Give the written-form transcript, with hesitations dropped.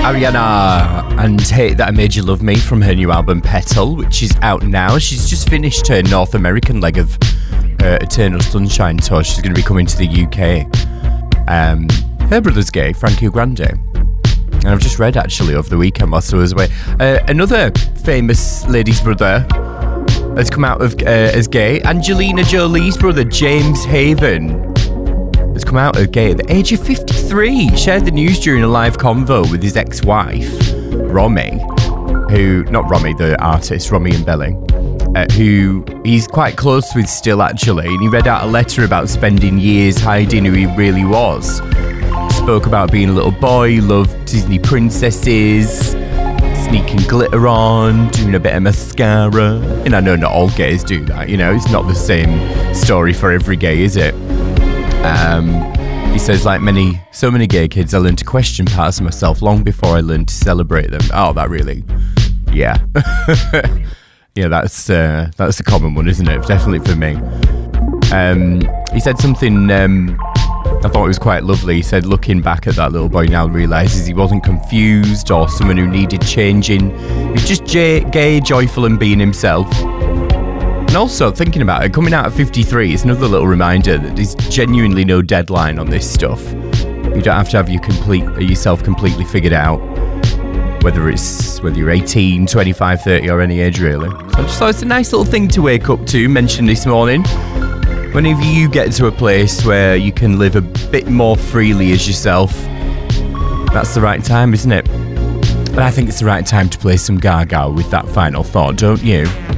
Ariana and Hate That I Made You Love Me from her new album Petal, which is out now. She's just finished her North American leg of Eternal Sunshine tour. She's going to be coming to the UK. Her brother's gay, Frankie Grande. And I've just read actually over the weekend whilst I was away. Another famous lady's brother has come out as gay. Angelina Jolie's brother, James Haven, has come out as gay at the age of 53. Shared the news during a live convo with his ex-wife, Romy, not Romy the artist, Romy and Belly, who he's quite close with still actually, and he read out a letter about spending years hiding who he really was. Spoke about being a little boy, loved Disney princesses, sneaking glitter on, doing a bit of mascara. And I know not all gays do that, it's not the same story for every gay, is it? He says, like so many gay kids, I learned to question parts of myself long before I learned to celebrate them. Oh, that really, yeah. Yeah, that's a common one, isn't it? Definitely for me. He said something I thought it was quite lovely. He said, looking back at that little boy now realises he wasn't confused or someone who needed changing. He was just gay, joyful and being himself. And also, thinking about it, coming out at 53 is another little reminder that there's genuinely no deadline on this stuff. You don't have to have yourself completely figured out, whether you're 18, 25, 30 or any age really. So I just thought it's a nice little thing to wake up to, mention this morning. Whenever you get to a place where you can live a bit more freely as yourself, that's the right time, isn't it? And I think it's the right time to play some Gaga with that final thought, don't you?